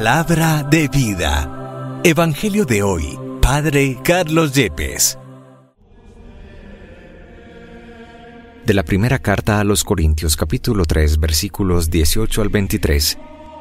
Palabra de vida. Evangelio de hoy, Padre Carlos Yepes. De la primera carta a los Corintios, capítulo 3, versículos 18 al 23.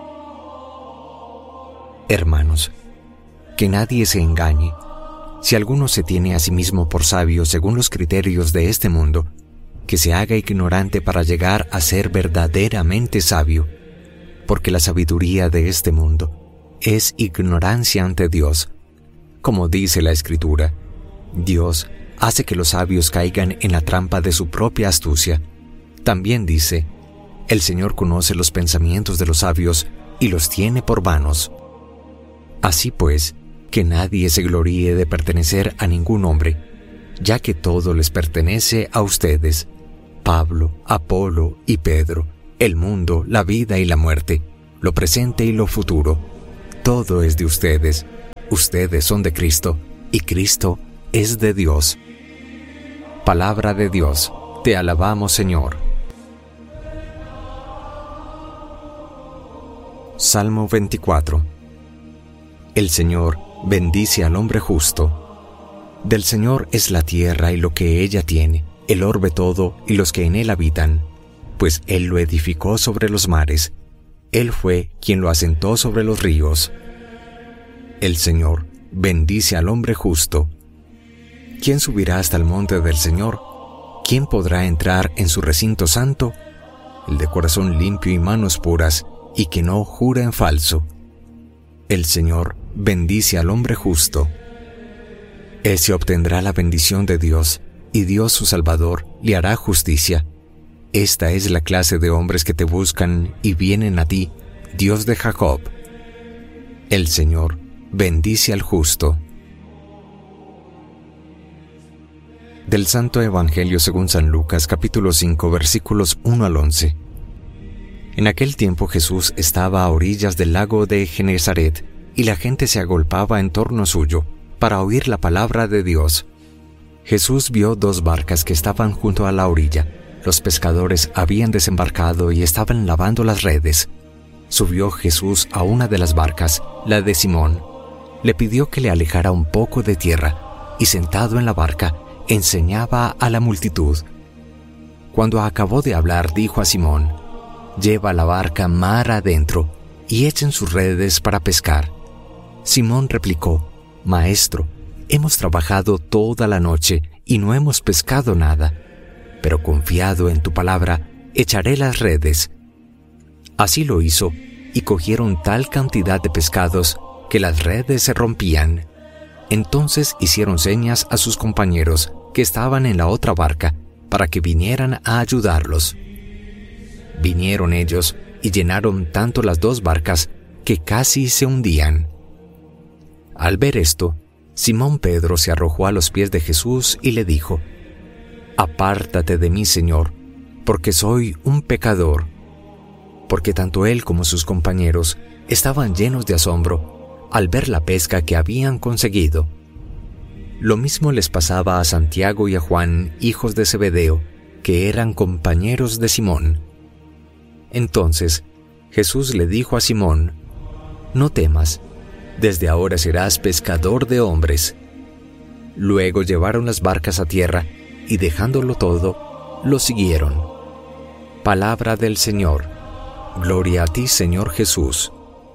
Hermanos, que nadie se engañe. Si alguno se tiene a sí mismo por sabio según los criterios de este mundo, que se haga ignorante para llegar a ser verdaderamente sabio, porque la sabiduría de este mundo es ignorancia ante Dios. Como dice la Escritura, Dios hace que los sabios caigan en la trampa de su propia astucia. También dice, el Señor conoce los pensamientos de los sabios y los tiene por vanos. Así pues, que nadie se gloríe de pertenecer a ningún hombre, ya que todo les pertenece a ustedes, Pablo, Apolo y Pedro, el mundo, la vida y la muerte, lo presente y lo futuro. Todo es de ustedes. Ustedes son de Cristo, y Cristo es de Dios. Palabra de Dios. Te alabamos, Señor. Salmo 24. El Señor bendice al hombre justo. Del Señor es la tierra y lo que ella tiene, el orbe todo y los que en él habitan, pues Él lo edificó sobre los mares. Él fue quien lo asentó sobre los ríos. El Señor bendice al hombre justo. ¿Quién subirá hasta el monte del Señor? ¿Quién podrá entrar en su recinto santo? El de corazón limpio y manos puras, y que no jura en falso. El Señor bendice al hombre justo. Ese obtendrá la bendición de Dios, y Dios su Salvador le hará justicia. Esta es la clase de hombres que te buscan y vienen a ti, Dios de Jacob. El Señor bendice al justo. Del Santo Evangelio según San Lucas, capítulo 5, versículos 1 al 11. En aquel tiempo Jesús estaba a orillas del lago de Genesaret, y la gente se agolpaba en torno suyo, para oír la palabra de Dios. Jesús vio dos barcas que estaban junto a la orilla. Los pescadores habían desembarcado y estaban lavando las redes. Subió Jesús a una de las barcas, la de Simón. Le pidió que le alejara un poco de tierra, y sentado en la barca, enseñaba a la multitud. Cuando acabó de hablar, dijo a Simón, «Lleva la barca mar adentro, y echen sus redes para pescar». Simón replicó, «Maestro, hemos trabajado toda la noche, y no hemos pescado nada. Pero confiado en tu palabra, echaré las redes». Así lo hizo, y cogieron tal cantidad de pescados que las redes se rompían. Entonces hicieron señas a sus compañeros que estaban en la otra barca, para que vinieran a ayudarlos. Vinieron ellos y llenaron tanto las dos barcas que casi se hundían. Al ver esto, Simón Pedro se arrojó a los pies de Jesús y le dijo, «Apártate de mí, Señor, porque soy un pecador». Porque tanto él como sus compañeros estaban llenos de asombro al ver la pesca que habían conseguido. Lo mismo les pasaba a Santiago y a Juan, hijos de Zebedeo, que eran compañeros de Simón. Entonces Jesús le dijo a Simón, «No temas, desde ahora serás pescador de hombres». Luego llevaron las barcas a tierra, y dejándolo todo, lo siguieron. Palabra del Señor. Gloria a ti, Señor Jesús.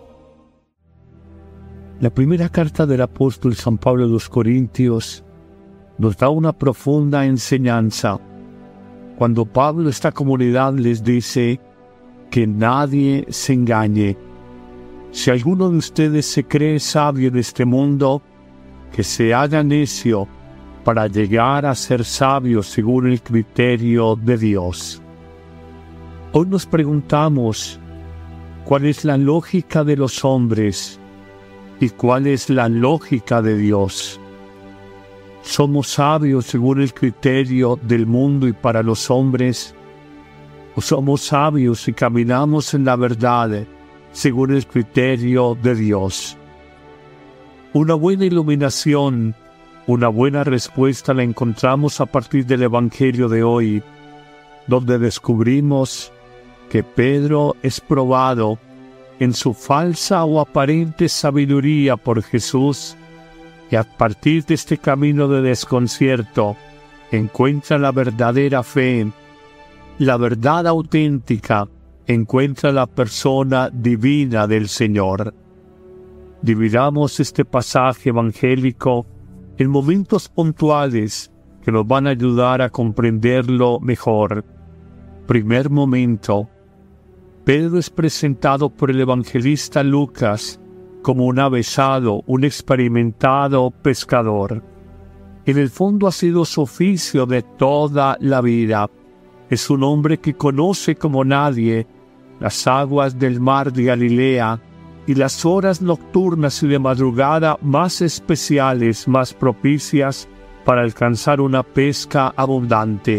La primera carta del apóstol San Pablo a los Corintios nos da una profunda enseñanza. Cuando Pablo a esta comunidad les dice que nadie se engañe. Si alguno de ustedes se cree sabio en este mundo, que se haga necio para llegar a ser sabio según el criterio de Dios. Hoy nos preguntamos, ¿cuál es la lógica de los hombres y cuál es la lógica de Dios? ¿Somos sabios según el criterio del mundo y para los hombres? ¿O somos sabios y caminamos en la verdad según el criterio de Dios? Una buena iluminación, una buena respuesta la encontramos a partir del Evangelio de hoy, donde descubrimos que Pedro es probado en su falsa o aparente sabiduría por Jesús, y a partir de este camino de desconcierto encuentra la verdadera fe, la verdad auténtica, encuentra la persona divina del Señor. Dividamos este pasaje evangélico en momentos puntuales que nos van a ayudar a comprenderlo mejor. Primer momento: Pedro es presentado por el evangelista Lucas como un avesado, un experimentado pescador. En el fondo ha sido su oficio de toda la vida. Es un hombre que conoce como nadie las aguas del mar de Galilea y las horas nocturnas y de madrugada más especiales, más propicias para alcanzar una pesca abundante.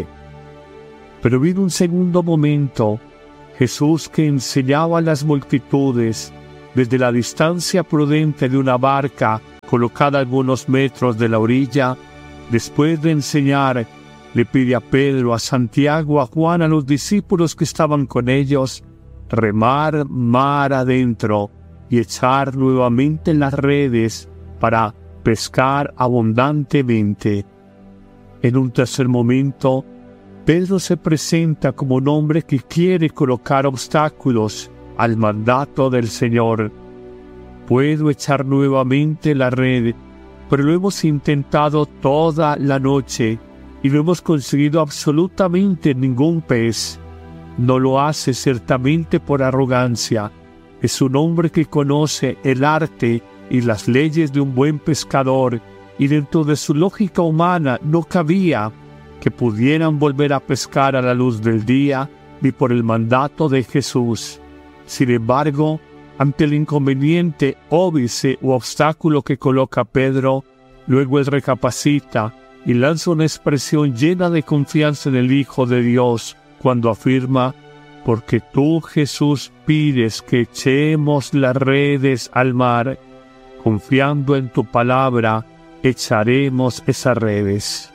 Pero vino un segundo momento: Jesús, que enseñaba a las multitudes desde la distancia prudente de una barca colocada a algunos metros de la orilla, después de enseñar, le pide a Pedro, a Santiago, a Juan, a los discípulos que estaban con ellos, remar mar adentro y echar nuevamente las redes para pescar abundantemente. En un tercer momento, Pedro se presenta como un hombre que quiere colocar obstáculos al mandato del Señor. Puedo echar nuevamente la red, pero lo hemos intentado toda la noche y no hemos conseguido absolutamente ningún pez. No lo hace ciertamente por arrogancia. Es un hombre que conoce el arte y las leyes de un buen pescador, y dentro de su lógica humana no cabía que pudieran volver a pescar a la luz del día ni por el mandato de Jesús. Sin embargo, ante el inconveniente, óbice u obstáculo que coloca Pedro, luego él recapacita y lanza una expresión llena de confianza en el Hijo de Dios cuando afirma: porque tú, Jesús, pides que echemos las redes al mar, confiando en tu palabra, echaremos esas redes.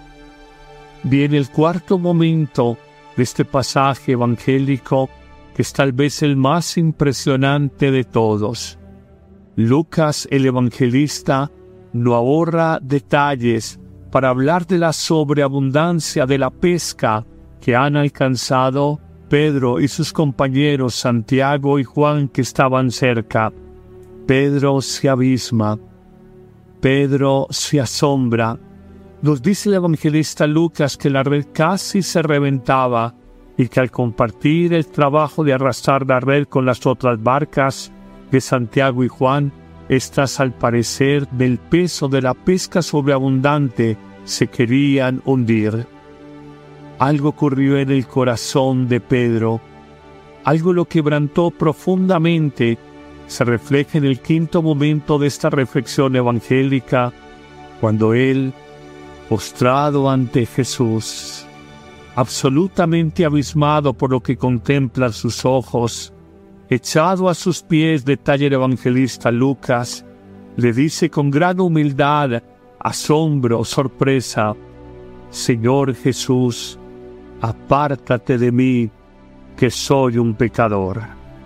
Viene el cuarto momento de este pasaje evangélico, que es tal vez el más impresionante de todos. Lucas, el evangelista, no ahorra detalles para hablar de la sobreabundancia de la pesca que han alcanzado Pedro y sus compañeros Santiago y Juan, que estaban cerca. Pedro se abisma, Pedro se asombra. Nos dice el evangelista Lucas que la red casi se reventaba y que al compartir el trabajo de arrastrar la red con las otras barcas de Santiago y Juan, estas, al parecer del peso de la pesca sobreabundante, se querían hundir. Algo ocurrió en el corazón de Pedro, algo lo quebrantó profundamente. Se refleja en el quinto momento de esta reflexión evangélica, cuando él, postrado ante Jesús, absolutamente abismado por lo que contemplan sus ojos, echado a sus pies, detalla el evangelista Lucas, le dice con gran humildad, asombro, sorpresa: Señor Jesús, apártate de mí, que soy un pecador.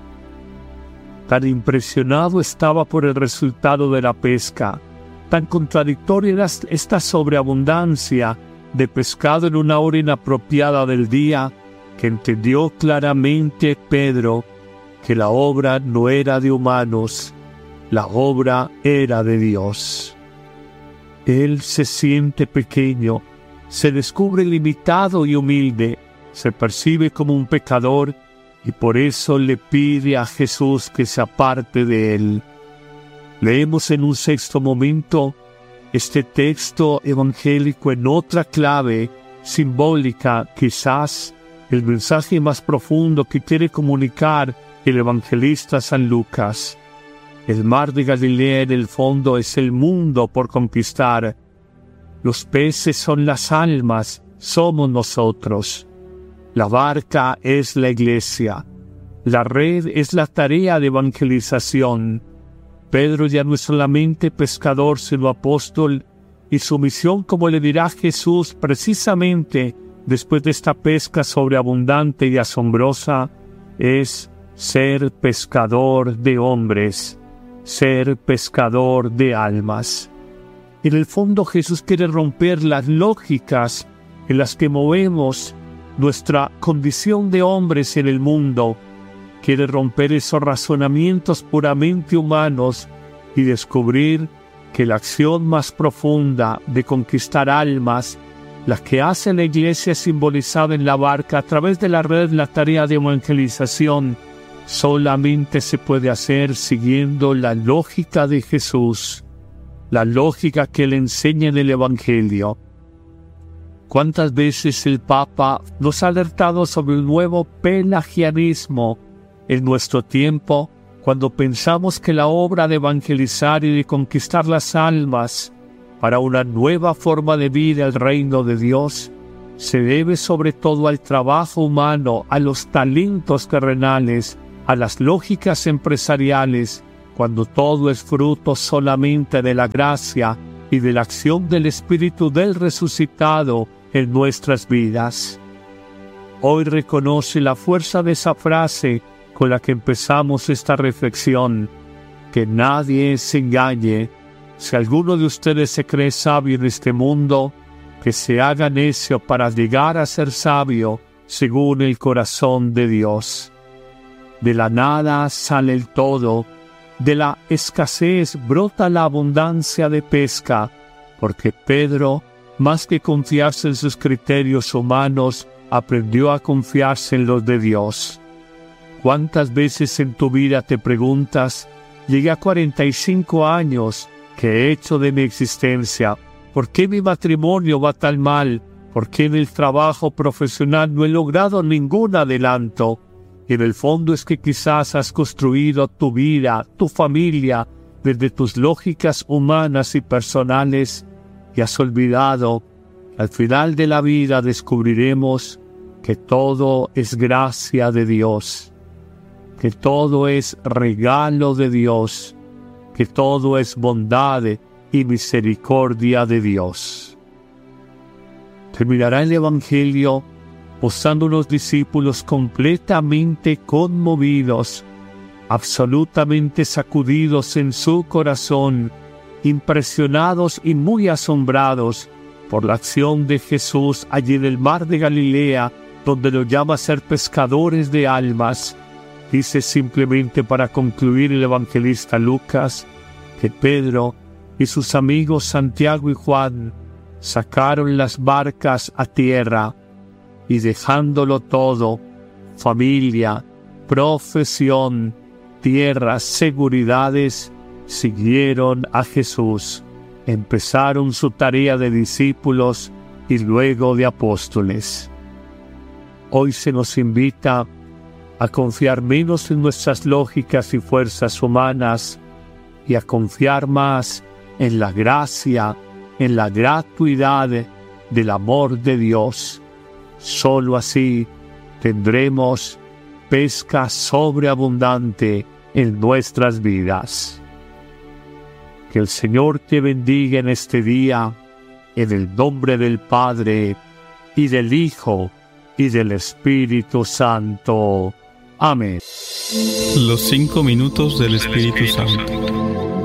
Tan impresionado estaba por el resultado de la pesca, tan contradictoria era esta sobreabundancia de pescado en una hora inapropiada del día, que entendió claramente Pedro que la obra no era de humanos, la obra era de Dios. Él se siente pequeño, se descubre limitado y humilde, se percibe como un pecador y por eso le pide a Jesús que se aparte de él. Leemos en un sexto momento este texto evangélico en otra clave simbólica, quizás el mensaje más profundo que quiere comunicar el evangelista San Lucas. El mar de Galilea en el fondo es el mundo por conquistar. Los peces son las almas, somos nosotros. La barca es la iglesia. La red es la tarea de evangelización. Pedro ya no es solamente pescador, sino apóstol, y su misión, como le dirá Jesús precisamente después de esta pesca sobreabundante y asombrosa, es ser pescador de hombres, ser pescador de almas. En el fondo Jesús quiere romper las lógicas en las que movemos nuestra condición de hombres en el mundo. Quiere romper esos razonamientos puramente humanos y descubrir que la acción más profunda de conquistar almas, la que hace la Iglesia simbolizada en la barca a través de la red, la tarea de evangelización, solamente se puede hacer siguiendo la lógica de Jesús, la lógica que Él enseña en el Evangelio. ¿Cuántas veces el Papa nos ha alertado sobre un nuevo pelagianismo en nuestro tiempo, cuando pensamos que la obra de evangelizar y de conquistar las almas para una nueva forma de vida al reino de Dios se debe sobre todo al trabajo humano, a los talentos terrenales, a las lógicas empresariales, cuando todo es fruto solamente de la gracia y de la acción del Espíritu del resucitado en nuestras vidas? Hoy reconoce la fuerza de esa frase con la que empezamos esta reflexión: que nadie se engañe. Si alguno de ustedes se cree sabio en este mundo, que se haga necio para llegar a ser sabio según el corazón de Dios. De la nada sale el todo, de la escasez brota la abundancia de pesca, porque Pedro, más que confiarse en sus criterios humanos, aprendió a confiarse en los de Dios. ¿Cuántas veces en tu vida te preguntas: llegué a 45 años, ¿qué he hecho de mi existencia? ¿Por qué mi matrimonio va tan mal? ¿Por qué en el trabajo profesional no he logrado ningún adelanto? Y en el fondo es que quizás has construido tu vida, tu familia, desde tus lógicas humanas y personales, y has olvidado. Al final de la vida descubriremos que todo es gracia de Dios, que todo es regalo de Dios, que todo es bondad y misericordia de Dios. Terminará el Evangelio mostrando unos discípulos completamente conmovidos, absolutamente sacudidos en su corazón, impresionados y muy asombrados por la acción de Jesús allí en el mar de Galilea, donde los llama a ser pescadores de almas. Dice simplemente, para concluir, el evangelista Lucas, que Pedro y sus amigos Santiago y Juan sacaron las barcas a tierra y, dejándolo todo, familia, profesión, tierras, seguridades, siguieron a Jesús. Empezaron su tarea de discípulos y luego de apóstoles. Hoy se nos invita a confiar menos en nuestras lógicas y fuerzas humanas y a confiar más en la gracia, en la gratuidad del amor de Dios. Solo así tendremos pesca sobreabundante en nuestras vidas. Que el Señor te bendiga en este día, en el nombre del Padre, y del Hijo, y del Espíritu Santo. Amén. Los 5 minutos del Espíritu Santo.